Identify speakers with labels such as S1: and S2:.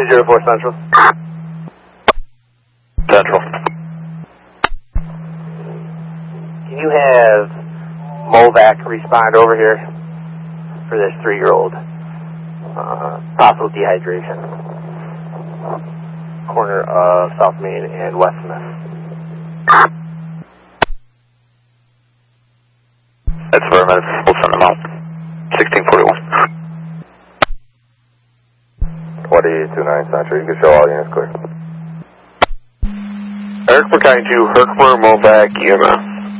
S1: 204 Central.
S2: Central.
S1: Can you have Movac respond over here for this 3-year-old? Possible dehydration. Corner of South Main and West Smith.
S2: That's affirmative. We'll send them out. 1641.
S3: 2829 Central. You can show all units clear.
S2: Eric McKay 2, Herkimer, Movac, EMS.